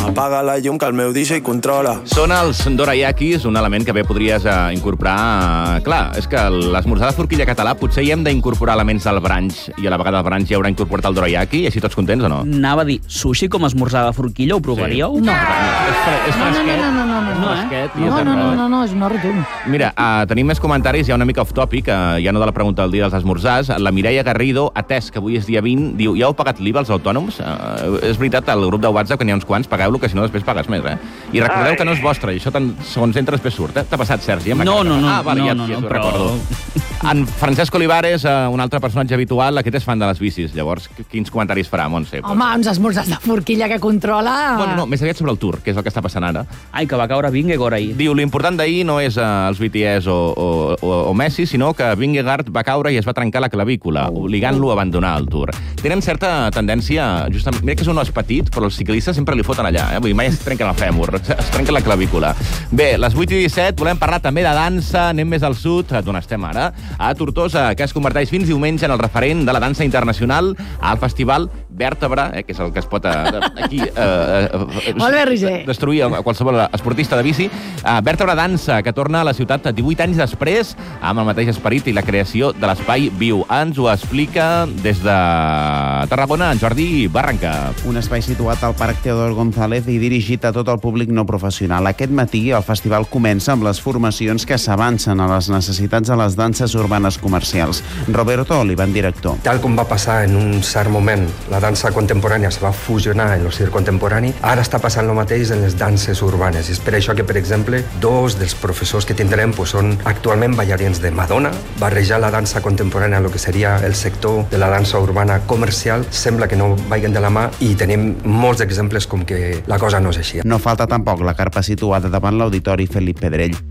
Apaga la llum que el meu DJ controla. Són els dorayakis, un element que bé podries incorporar. Clar, és que l'esmorzar de forquilla català potser hi hem d'incorporar elements del brunch i a la vegada el brunch hi haurà incorporat el dorayaki, i així tots contents o no? Anava a dir, sushi com esmorzar de forquilla, ho provaríeu? No. És fresquet. No, és una rotund. Mira, tenim més comentaris, hi ha una mica off-topic, ja no de la pregunta del dia dels esmorzars. La Mireia Garrido, atès que avui és dia 20, diu, ja heu pagat l'IVA als autònoms? És veritat, al grup de WhatsApp, que n'hi ha uns quants, pagueu-lo, que si no després pagues més, I recordeu que no és vostre, i això segons entra després surt, T'ha passat, Sergi? No, però... En Francesc Olivares, un altre personatge habitual, aquest és fan de les bicis. Llavors, quins comentaris farà, Montse? Home, uns esmorzars de forquilla que controla... Bueno, no, més aviat sobre el Tour, que és el que està passant ara. Ai, que va caure Vingegaard ahir. Diu, l'important d'ahir no és els BTS o Messi, sinó que Vingegaard va caure i es va trencar la clavícula, obligant-lo a abandonar el Tour. Tenen certa tendència, justament, mira que és un os petit, però els ciclistes sempre li foten allà, Vull dir, mai es trenquen el fèmur, es trenquen la clavícula. Bé, les 8:17, volem parlar també de dansa, anem més al sud, d'on estem ara, a Tortosa, que es converteix fins diumenge en el referent de la dansa internacional al festival Vèrtebra, que és el que es pot aquí Molt bé, Roger. destruir a qualsevol esportista de bici. Vèrtebra Dansa, que torna a la ciutat 18 anys després, amb el mateix esperit i la creació de l'espai viu. Ens ho explica des de Tarragona, en Jordi Barranca. Un espai situat al Parc Teodor González i dirigit a tot el públic no professional. Aquest matí el festival comença amb les formacions que s'avancen a les necessitats de les danses urbanes comercials. Roberto Olivan, director. Tal com va passar en un cert moment, la dansa contemporània se va fusionar en el circ contemporani, ara està passant el mateix en les danses urbanes. És per això que, per exemple, dos dels professors que tindrem són actualment ballarins de Madonna. Barrejar la dansa contemporània amb el que seria el sector de la dansa urbana comercial sembla que no vagin de la mà, i tenim molts exemples com que la cosa no és així. No falta tampoc la carpa situada davant l'Auditori Felip Pedrell.